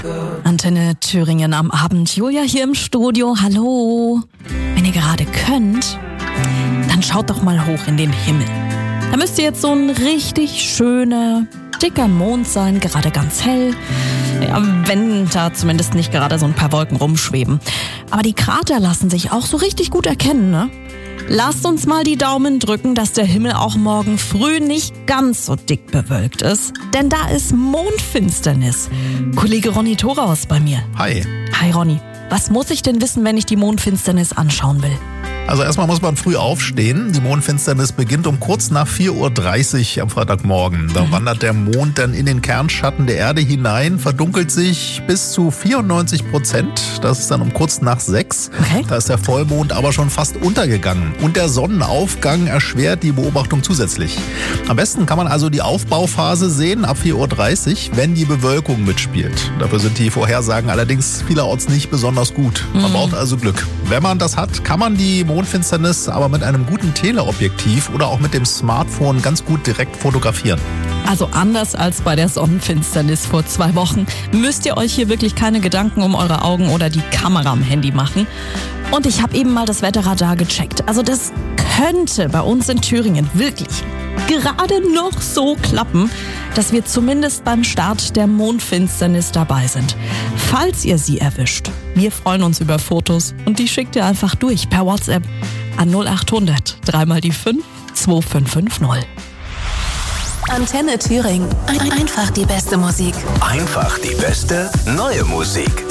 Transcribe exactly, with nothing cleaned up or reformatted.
Antenne Thüringen am Abend. Julia hier im Studio. Hallo. Wenn ihr gerade könnt, dann schaut doch mal hoch in den Himmel. Da müsste jetzt so ein richtig schöner, dicker Mond sein, gerade ganz hell. Ja, wenn da zumindest nicht gerade so ein paar Wolken rumschweben. Aber die Krater lassen sich auch so richtig gut erkennen, ne? Lasst uns mal die Daumen drücken, dass der Himmel auch morgen früh nicht ganz so dick bewölkt ist. Denn da ist Mondfinsternis. Kollege Ronny Thoraus bei mir. Hi. Hi Ronny. Was muss ich denn wissen, wenn ich die Mondfinsternis anschauen will? Also erstmal muss man früh aufstehen. Die Mondfinsternis beginnt um kurz nach vier Uhr dreißig am Freitagmorgen. Da mhm. wandert der Mond dann in den Kernschatten der Erde hinein, verdunkelt sich bis zu vierundneunzig Prozent. Das ist dann um kurz nach sechs. Okay. Da ist der Vollmond aber schon fast untergegangen. Und der Sonnenaufgang erschwert die Beobachtung zusätzlich. Am besten kann man also die Aufbauphase sehen ab vier Uhr dreißig, wenn die Bewölkung mitspielt. Dafür sind die Vorhersagen allerdings vielerorts nicht besonders gut. Man mhm. braucht also Glück. Wenn man das hat, kann man die Mondfinsternis aber mit einem guten Teleobjektiv oder auch mit dem Smartphone ganz gut direkt fotografieren. Also anders als bei der Sonnenfinsternis vor zwei Wochen müsst ihr euch hier wirklich keine Gedanken um eure Augen oder die Kamera am Handy machen. Und ich habe eben mal das Wetterradar gecheckt. Also das könnte bei uns in Thüringen wirklich gerade noch so klappen, dass wir zumindest beim Start der Mondfinsternis dabei sind. Falls ihr sie erwischt, wir freuen uns über Fotos und die schickt ihr einfach durch per WhatsApp an null achthundert dreimal die fünf zwei fünf fünf null. Antenne Thüringen. Einfach die beste Musik. Einfach die beste neue Musik.